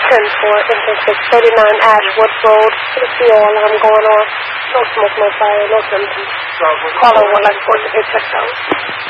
10-4, engine 639 Ashwood Road. It's the alarm going off. No smoke, no fire, no symptoms. Caller 1 like 4 to be checked out.